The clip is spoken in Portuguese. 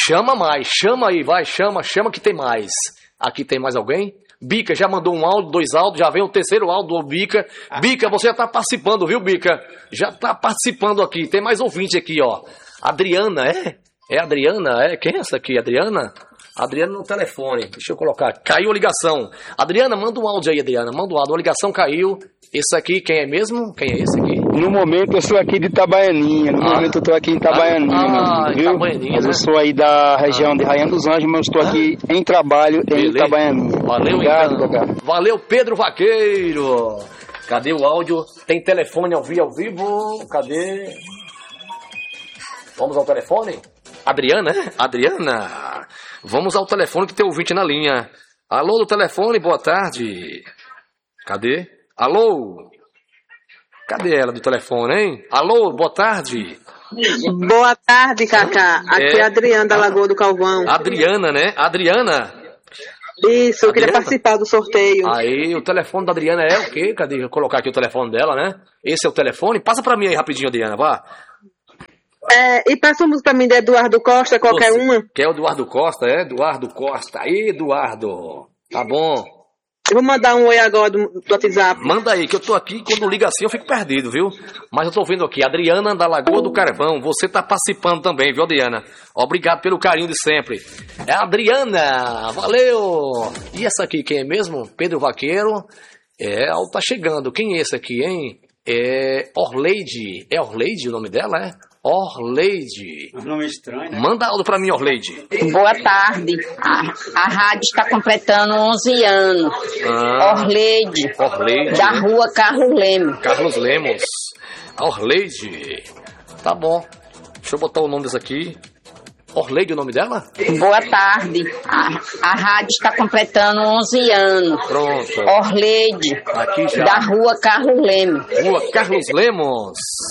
Chama mais, chama aí, vai, chama que tem mais. Aqui tem mais alguém? Bica já mandou um áudio, 2 áudios, já vem o 3º áudio do Bica. Bica, você já tá participando, viu, Bica? Já tá participando aqui. Tem mais ouvinte aqui, ó. Adriana, é? É Adriana, é? Quem é essa aqui, Adriana? Adriana no telefone. Deixa eu colocar. Caiu a ligação. Adriana, manda um áudio aí, Adriana. Manda um áudio. A ligação caiu. Esse aqui, quem é mesmo? Quem é esse aqui? No momento eu sou aqui de Itabaianinha. No momento eu tô aqui em Itabaianinha, viu? Itabaianinha, Mas né? eu sou aí da região de Raiana dos Anjos, mas eu estou aqui em trabalho em Itabaianinha. Valeu, obrigado, então. Cacá. Valeu, Pedro Vaqueiro. Cadê o áudio? Tem telefone ao vivo? Cadê? Vamos ao telefone? Adriana, é? Adriana. Vamos ao telefone que tem ouvinte na linha. Alô do telefone, boa tarde. Cadê? Alô? Cadê ela do telefone, hein? Alô, boa tarde. Boa tarde, Cacá. Aqui é a Adriana da Lagoa do Calvão. Adriana, né? Adriana. Isso, eu queria participar do sorteio. Aí, o telefone da Adriana é o quê? Cadê? Vou colocar aqui o telefone dela, né? Esse é o telefone. Passa pra mim aí rapidinho, Adriana, vá. E peça música pra mim de Eduardo Costa, qualquer uma. Quer o Eduardo Costa, é? Eduardo Costa. Aí, Eduardo. Tá bom. Eu vou mandar um oi agora do WhatsApp. Manda aí, que eu tô aqui, quando liga assim eu fico perdido, viu? Mas eu tô vendo aqui, Adriana da Lagoa do Carvão, você tá participando também, viu, Adriana? Obrigado pelo carinho de sempre. É a Adriana, valeu! E essa aqui, quem é mesmo? Pedro Vaqueiro. Ela tá chegando, quem é esse aqui, hein? É Orleide. É Orleide o nome dela, é? Orleide. Um nome estranho, né? Manda áudio pra mim, Orleide. Boa tarde. A rádio está completando 11 anos. Orleide. Da rua Carlos Lemos. Carlos Lemos. Orleide. Tá bom. Deixa eu botar o nome dessa aqui. Orleide, o nome dela? Boa tarde. A rádio está completando 11 anos. Pronto. Orleide. Aqui já. Da rua Carlos Lemos. Rua Carlos Lemos.